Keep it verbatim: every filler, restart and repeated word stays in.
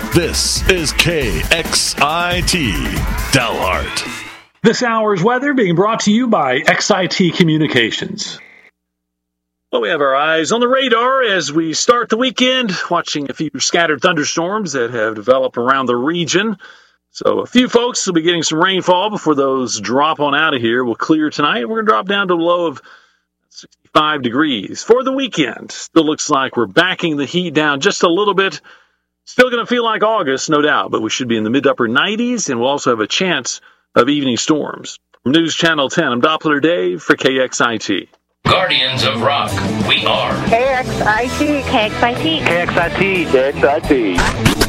This is K X I T Dalhart. This hour's weather being brought to you by X I T Communications. Well, we have our eyes on the radar as we start the weekend, watching a few scattered thunderstorms that have developed around the region. So a few folks will be getting some rainfall before those drop on out of here. We'll clear tonight. We're going to drop down to a low of sixty-five degrees for the weekend. Still looks like we're backing the heat down just a little bit. Still going to feel like August, no doubt, but we should be in the mid to upper nineties, and we'll also have a chance of evening storms. From News Channel ten, I'm Doppler Dave for K X I T. Guardians of Rock, we are K X I T. K X I T. K X I T. K X I T.